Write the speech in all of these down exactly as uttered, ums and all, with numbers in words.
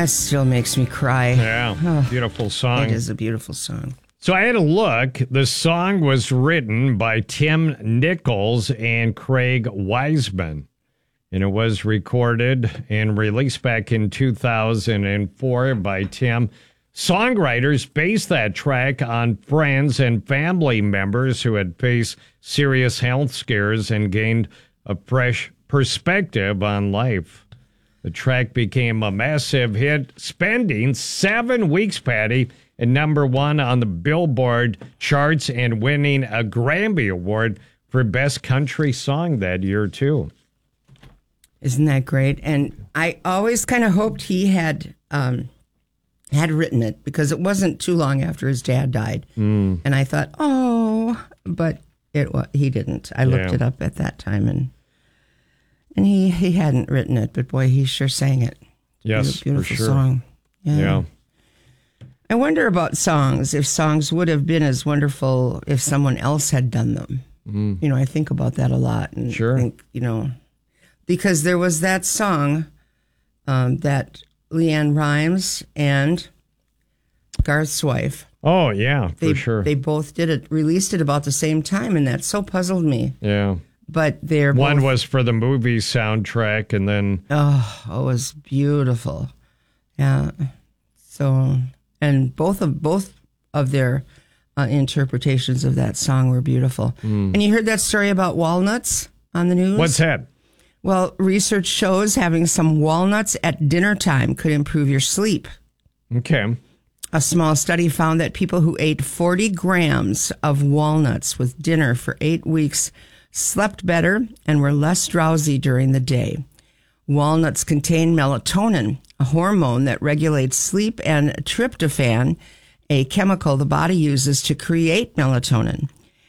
That still makes me cry. Yeah, oh, beautiful song. It is a beautiful song. So I had a look. The song was written by Tim Nichols and Craig Wiseman, and it was recorded and released back in two thousand four by Tim. Songwriters based that track on friends and family members who had faced serious health scares and gained a fresh perspective on life. The track became a massive hit, spending seven weeks, Patty, at number one on the Billboard charts and winning a Grammy Award for Best Country Song that year, too. Isn't that great? And I always kind of hoped he had um, had written it because it wasn't too long after his dad died. Mm. And I thought, oh, but it was, he didn't. I looked yeah. it up at that time, and and he, he hadn't written it, but boy, he sure sang it. Yes, beautiful for sure. song. Yeah. yeah. I wonder about songs, if songs would have been as wonderful if someone else had done them. Mm. You know, I think about that a lot. And sure. think, you know, because there was that song um, that Leanne Rimes and Garth's wife. Oh, yeah, for they, sure. They both did it, released it about the same time, and that so puzzled me. Yeah. But they're One both, was for the movie soundtrack, and then... Oh, it was beautiful. Yeah. So... And both of both of their uh, interpretations of that song were beautiful. Mm. And you heard that story about walnuts on the news? What's that? Well, research shows having some walnuts at dinner time could improve your sleep. Okay. A small study found that people who ate forty grams of walnuts with dinner for eight weeks slept better and were less drowsy during the day. Walnuts contain melatonin, a hormone that regulates sleep, and tryptophan, a chemical the body uses to create melatonin.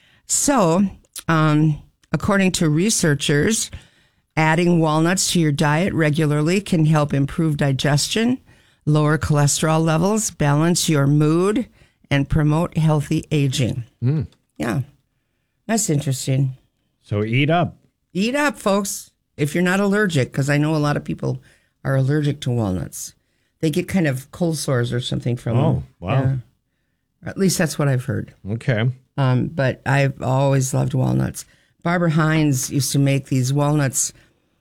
So, um, according to researchers, adding walnuts to your diet regularly can help improve digestion, lower cholesterol levels, balance your mood, and promote healthy aging. Mm. Yeah, that's interesting. So eat up. Eat up, folks. If you're not allergic, because I know a lot of people are allergic to walnuts. They get kind of cold sores or something from oh, them. Oh, wow. Yeah. Or at least that's what I've heard. Okay. Um, but I've always loved walnuts. Barbara Hines used to make these walnuts.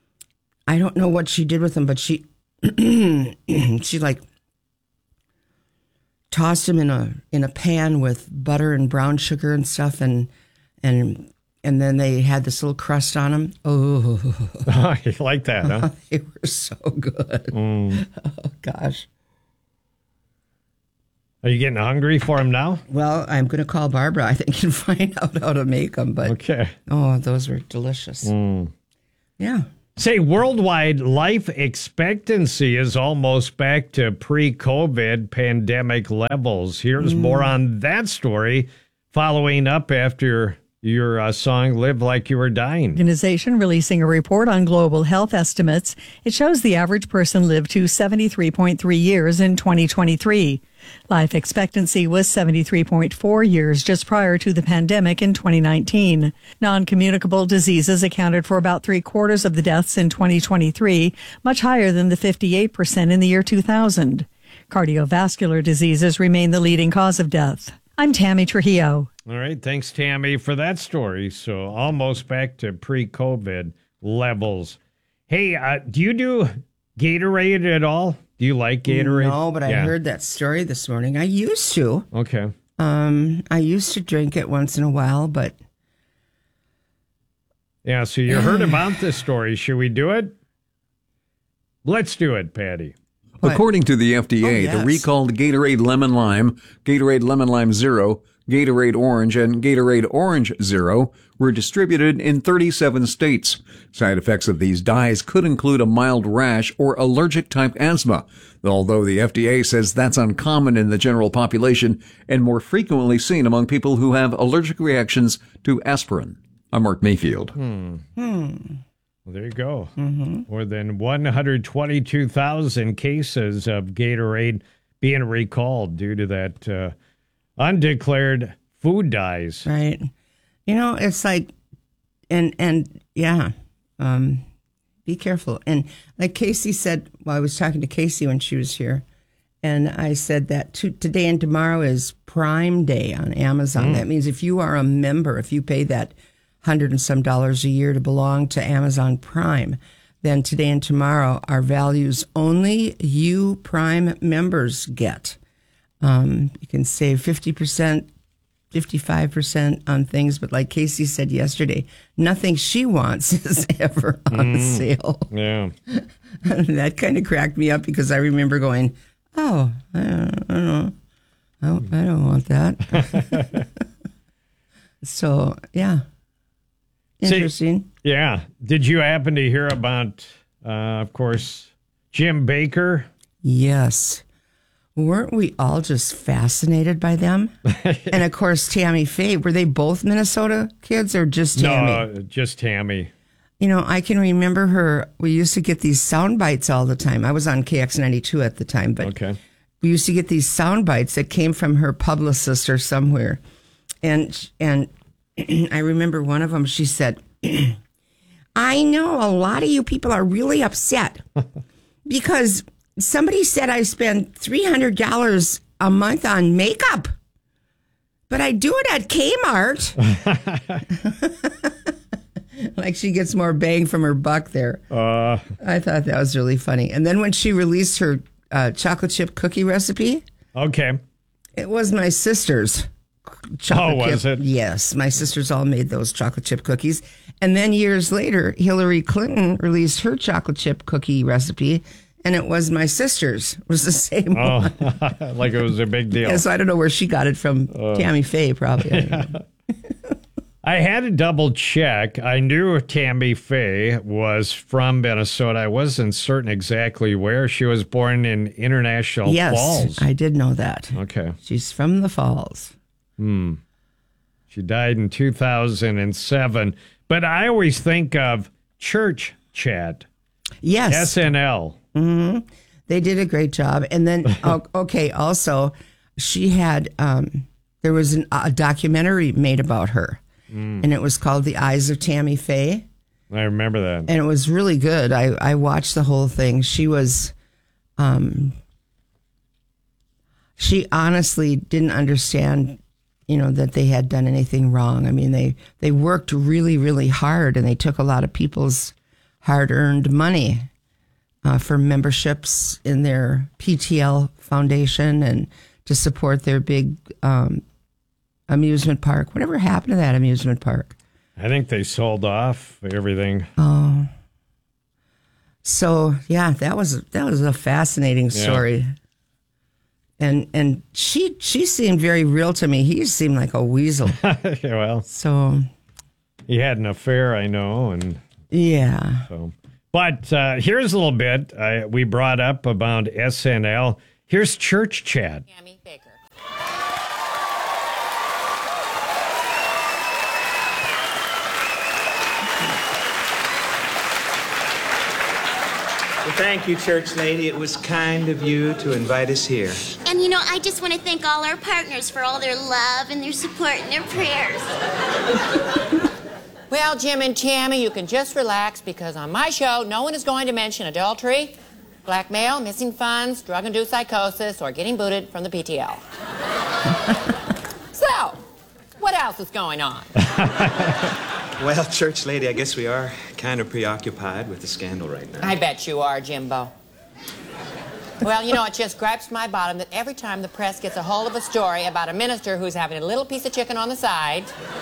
I don't know what she did with them, but she, she like tossed them in a in a pan with butter and brown sugar and stuff, and and. And then they had this little crust on them. Oh, oh you like that, huh? They were so good. Mm. Oh, gosh. Are you getting hungry for them now? Well, I'm going to call Barbara, I think, and find out how to make them. But okay. Oh, those were delicious. Mm. Yeah. Say, worldwide life expectancy is almost back to pre-COVID pandemic levels. Here's mm. more on that story following up after... your uh, song, Live Like You Were Dying. Organization releasing a report on global health estimates. It shows the average person lived to seventy-three point three years in twenty twenty-three. Life expectancy was seventy-three point four years just prior to the pandemic in twenty nineteen. Non-communicable diseases accounted for about three quarters of the deaths in twenty twenty-three, much higher than the fifty-eight percent in the year two thousand. Cardiovascular diseases remain the leading cause of death. I'm Tammy Trujillo. All right. Thanks, Tammy, for that story. So almost back to pre-COVID levels. Hey, uh, do you do Gatorade at all? Do you like Gatorade? No, but I yeah. heard that story this morning. I used to. Okay. Um, I used to drink it once in a while, but... Yeah, so you heard about this story. Should we do it? Let's do it, Patty. What? According to the F D A, oh, yes. the recalled Gatorade Lemon Lime, Gatorade Lemon Lime Zero, Gatorade Orange, and Gatorade Orange Zero were distributed in thirty-seven states. Side effects of these dyes could include a mild rash or allergic-type asthma, although the F D A says that's uncommon in the general population and more frequently seen among people who have allergic reactions to aspirin. I'm Mark Mayfield. Hmm. Hmm. Well, there you go. Mm-hmm. More than one hundred twenty-two thousand cases of Gatorade being recalled due to that uh, undeclared food dyes. Right. You know, it's like, and, and yeah, um, Be careful. And like Casey said, well, I was talking to Casey when she was here, and I said that to, today and tomorrow is Prime Day on Amazon. Mm. That means if you are a member, if you pay that hundred and some dollars a year to belong to Amazon Prime, then today and tomorrow are values only you Prime members get. Um, you can save fifty percent, fifty-five percent on things, but like Casey said yesterday, nothing she wants is ever on mm, sale. Yeah. That kind of cracked me up because I remember going, oh, I don't, I don't know. I don't, I don't want that. So, yeah. Interesting. See, yeah. Did you happen to hear about, uh, of course, Jim Bakker? Yes. Weren't we all just fascinated by them? And of course, Tammy Faye. Were they both Minnesota kids or just Tammy? No, just Tammy. You know, I can remember her. We used to get these sound bites all the time. I was on K X ninety-two at the time, but okay. We used to get these sound bites that came from her publicist or somewhere. And and I remember one of them, she said, I know a lot of you people are really upset because somebody said I spend three hundred dollars a month on makeup, but I do it at Kmart. Like she gets more bang from her buck there. Uh, I thought that was really funny. And then when she released her uh, chocolate chip cookie recipe. Okay. It was my sister's chocolate oh, was chip. it? Yes. My sisters all made those chocolate chip cookies. And then years later, Hillary Clinton released her chocolate chip cookie recipe. And it was my sister's. It was the same oh, one. Like it was a big deal. Yeah, so I don't know where she got it from. Uh, Tammy Faye, probably. I don't know. I had to double check. I knew Tammy Faye was from Minnesota. I wasn't certain exactly where. She was born in International yes, Falls. Yes, I did know that. Okay. She's from the Falls. Hmm. She died in two thousand seven. But I always think of Church Chat. Yes. S N L. Mm-hmm. They did a great job. And then, okay, also, she had, um, there was an, a documentary made about her. Mm. And it was called The Eyes of Tammy Faye. I remember that. And it was really good. I, I watched the whole thing. She was, um, she honestly didn't understand, you know, that they had done anything wrong. I mean, they, they worked really, really hard and they took a lot of people's hard-earned money uh, for memberships in their P T L Foundation and to support their big um amusement park. Whatever happened to that amusement park? I think they sold off everything. Oh, so yeah, that was that was a fascinating story. Yeah. And and she she seemed very real to me. He seemed like a weasel. Well, so he had an affair, I know, and yeah. So, but uh, here's a little bit uh, we brought up about S N L. Here's Church Chat. Tammy Bakker. Well, thank you, Church Lady. It was kind of you to invite us here. And, you know, I just want to thank all our partners for all their love and their support and their prayers. Well, Jim and Tammy, you can just relax because on my show, no one is going to mention adultery, blackmail, missing funds, drug-induced psychosis, or getting booted from the P T L. So, what else is going on? Well, Church Lady, I guess we are kind of preoccupied with the scandal right now. I bet you are, Jimbo. Well, you know, it just gripes my bottom that every time the press gets a hold of a story about a minister who's having a little piece of chicken on the side,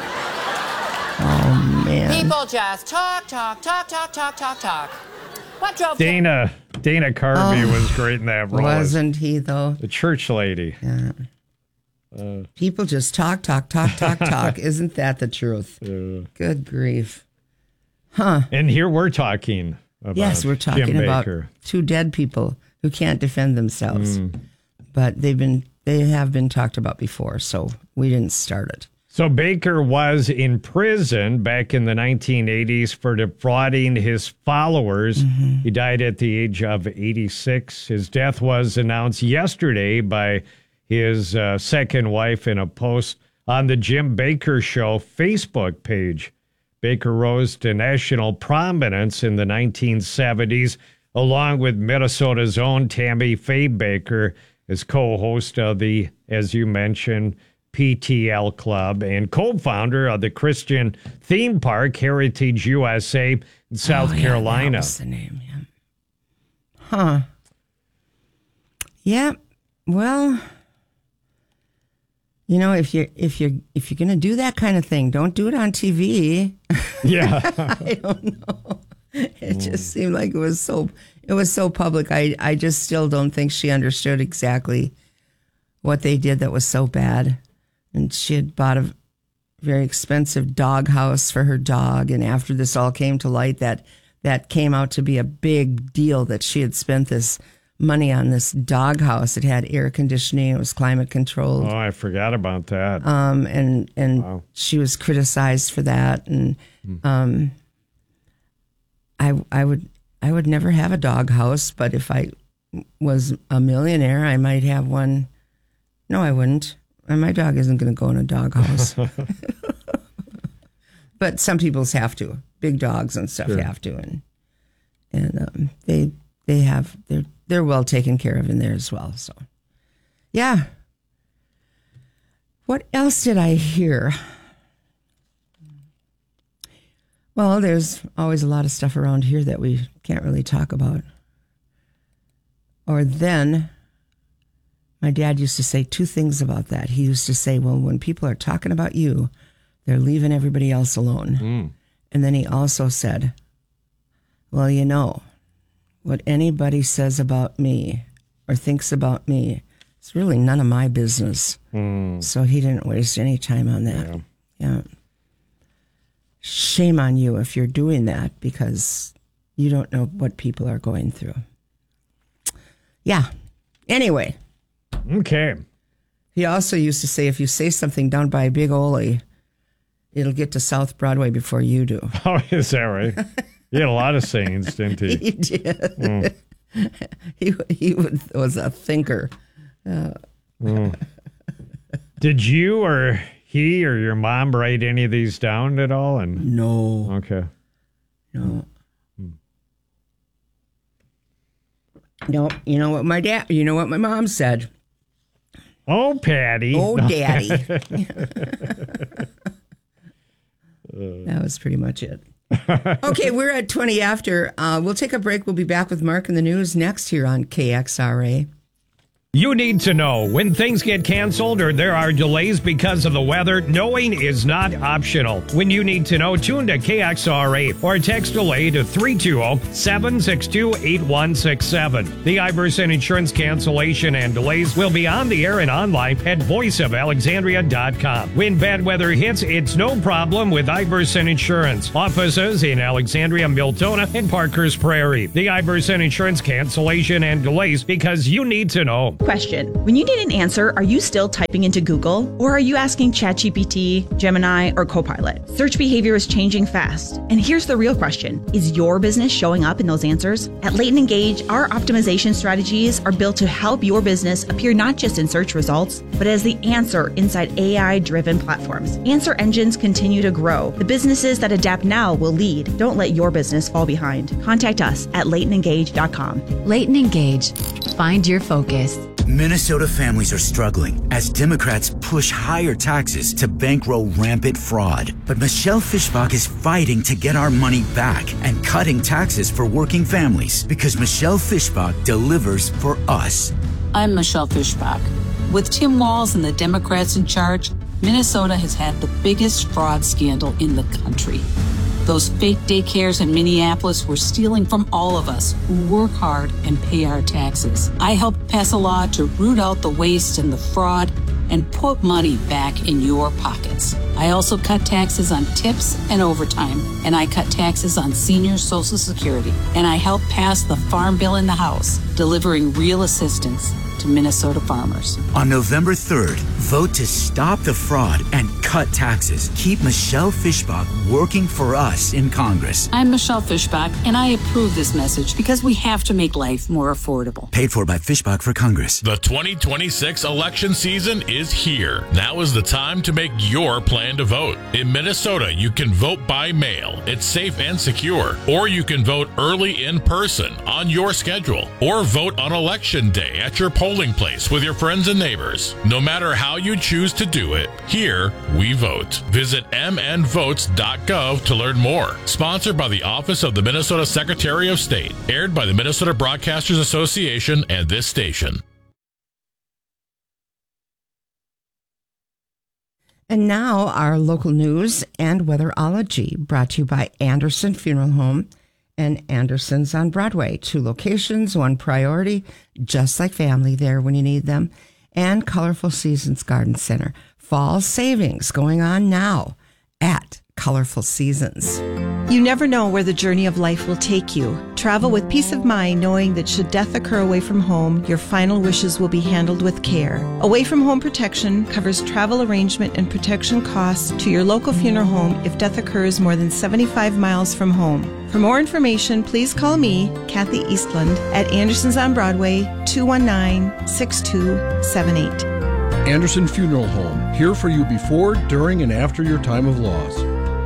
oh, man. People just talk, talk, talk, talk, talk, talk, talk. What drove Dana, Dana Carvey oh, was great in that role. Wasn't he, though? The church lady. Yeah. Uh, People just talk, talk, talk, talk, talk. Isn't that the truth? Uh, Good grief. Huh. And here we're talking about Yes, we're talking Jim about Bakker. two dead people who can't defend themselves. Mm. But they've been they have been talked about before, so we didn't start it. So Bakker was in prison back in the nineteen eighties for defrauding his followers. Mm-hmm. He died at the age of eighty-six. His death was announced yesterday by his uh, second wife in a post on the Jim Bakker Show Facebook page. Baker rose to national prominence in the nineteen seventies, along with Minnesota's own Tammy Faye Baker as co-host of the, as you mentioned, P T L Club and co-founder of the Christian theme park Heritage U S A in South oh, yeah, Carolina. That was the name, yeah. Huh. Yeah. Well, you know, if you're if you're if you're gonna do that kind of thing, don't do it on T V. Yeah. I don't know. It just seemed like it was so it was so public. I, I just still don't think she understood exactly what they did that was so bad. And she had bought a very expensive dog house for her dog. And after this all came to light, that that came out to be a big deal, that she had spent this money on this dog house. It had air conditioning. It was climate controlled. Oh, I forgot about that. Um, and and Wow. she was criticized for that. And um, I I would I would never have a dog house, but if I was a millionaire, I might have one. No, I wouldn't. And my dog isn't going to go in a dog house. But some people's have to. Big dogs and stuff Sure. have to, and and um, they they have they're they're well taken care of in there as well. So, yeah. What else did I hear? Well, there's always a lot of stuff around here that we can't really talk about. Or then, my dad used to say two things about that. He used to say, well, when people are talking about you, they're leaving everybody else alone. Mm. And then he also said, well, you know, what anybody says about me or thinks about me, it's really none of my business. Mm. So he didn't waste any time on that. Yeah. yeah. Shame on you if you're doing that, because you don't know what people are going through. Yeah. Anyway. Okay. He also used to say, if you say something down by Big Ole, it'll get to South Broadway before you do. Oh, is that right? He had a lot of sayings, didn't he? He did. Mm. he he was a thinker. Uh, mm. Did you or he or your mom write any of these down at all? And no. Okay. No. Hmm. No. You know what my dad? You know what my mom said? Oh, Patty. Oh, Daddy. That was pretty much it. Okay, we're at twenty after. Uh, we'll take a break. We'll be back with Mark and the news next here on K X R A. You need to know when things get canceled or there are delays because of the weather. Knowing is not optional. When you need to know, tune to K X R A or text delay to three two zero, seven six two, eight one six seven. The Iverson Insurance cancellation and delays will be on the air and online at voice of alexandria dot com. When bad weather hits, it's no problem with Iverson Insurance. Offices in Alexandria, Miltona, and Parker's Prairie. The Iverson Insurance cancellation and delays, because you need to know. Question. When you need an answer, are you still typing into Google? Or are you asking ChatGPT, Gemini, or Copilot? Search behavior is changing fast. And here's the real question. Is your business showing up in those answers? At Leighton Engage, our optimization strategies are built to help your business appear not just in search results, but as the answer inside A I-driven platforms. Answer engines continue to grow. The businesses that adapt now will lead. Don't let your business fall behind. Contact us at leighton engage dot com. Leighton Engage. Find your focus. Minnesota families are struggling as Democrats push higher taxes to bankroll rampant fraud. But Michelle Fischbach is fighting to get our money back and cutting taxes for working families, because Michelle Fischbach delivers for us. I'm Michelle Fischbach. With Tim Walz and the Democrats in charge, Minnesota has had the biggest fraud scandal in the country. Those fake daycares in Minneapolis were stealing from all of us who work hard and pay our taxes. I helped pass a law to root out the waste and the fraud and put money back in your pockets. I also cut taxes on tips and overtime, and I cut taxes on senior Social Security. And I helped pass the Farm Bill in the House, delivering real assistance to Minnesota farmers. On November third, vote to stop the fraud and cut taxes. Keep Michelle Fischbach working for us in Congress. I'm Michelle Fischbach, and I approve this message because we have to make life more affordable. Paid for by Fischbach for Congress. The twenty twenty-six election season is here. Now is the time to make your plan plan to vote. In Minnesota, you can vote by mail. It's safe and secure. Or you can vote early in person on your schedule. Or vote on Election Day at your polling place with your friends and neighbors. No matter how you choose to do it, here we vote. Visit m n votes dot gov to learn more. Sponsored by the Office of the Minnesota Secretary of State. Aired by the Minnesota Broadcasters Association and this station. And now our local news and weatherology, brought to you by Anderson Funeral Home and Anderson's on Broadway. Two locations, one priority, just like family there when you need them. And Colorful Seasons Garden Center. Fall savings going on now at Colorful Seasons. You never know where the journey of life will take you. Travel with peace of mind knowing that should death occur away from home, your final wishes will be handled with care. Away from Home Protection covers travel arrangement and protection costs to your local funeral home if death occurs more than seventy-five miles from home. For more information, please call me, Kathy Eastland, at Anderson's on Broadway, two one nine, six two seven eight. Anderson Funeral Home, here for you before, during, and after your time of loss.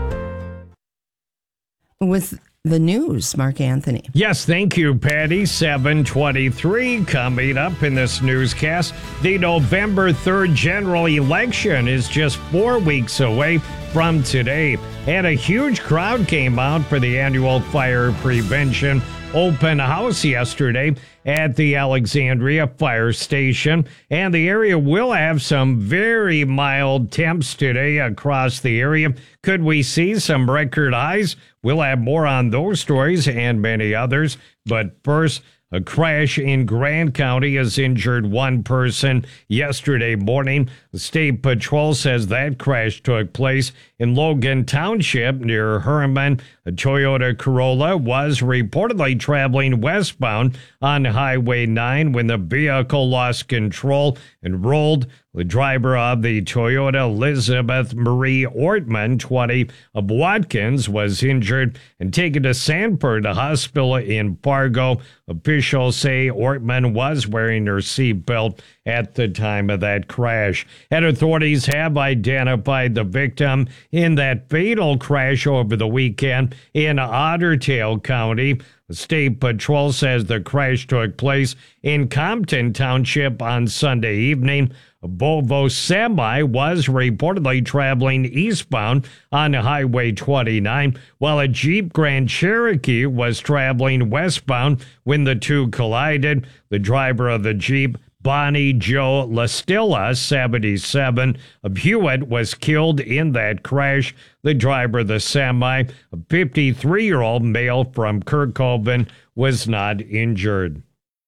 With the news, Mark Anthony. Yes, thank you, Patty. seven twenty-three coming up in this newscast. The November third general election is just four weeks away from today. And a huge crowd came out for the annual fire prevention open house yesterday at the Alexandria Fire Station. And the area will have some very mild temps today across the area. Could we see some record highs? We'll have more on those stories and many others. But first, a crash in Grand County has injured one person yesterday morning. The State Patrol says that crash took place in Logan Township near Herman. A Toyota Corolla was reportedly traveling westbound on Highway nine when the vehicle lost control and rolled. The driver of the Toyota, Elizabeth Marie Ortman, twenty, of Watkins, was injured and taken to Sanford Hospital in Fargo. Officials say Ortman was wearing her seatbelt at the time of that crash. And authorities have identified the victim in that fatal crash over the weekend in Otter Tail County. The State Patrol says the crash took place in Compton Township on Sunday evening. A Volvo semi was reportedly traveling eastbound on Highway twenty-nine, while a Jeep Grand Cherokee was traveling westbound when the two collided. The driver of the Jeep, Bonnie Joe Lastilla, seventy-seven, of Hewitt, was killed in that crash. The driver of the semi, a fifty-three-year-old male from Kirkhoven, was not injured.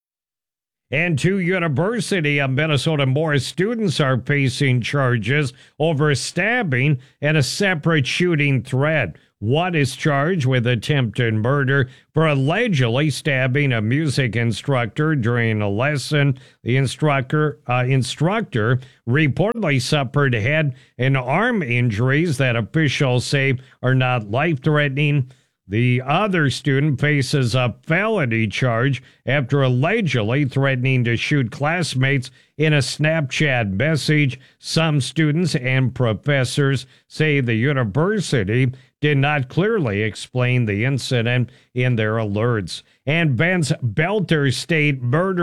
And two University of Minnesota Morris students are facing charges over stabbing and a separate shooting threat. One is charged with attempted murder for allegedly stabbing a music instructor during a lesson. The instructor, uh, instructor reportedly suffered head and arm injuries that officials say are not life-threatening. The other student faces a felony charge after allegedly threatening to shoot classmates in a Snapchat message. Some students and professors say the university did not clearly explain the incident in their alerts. And Vince Belter State murder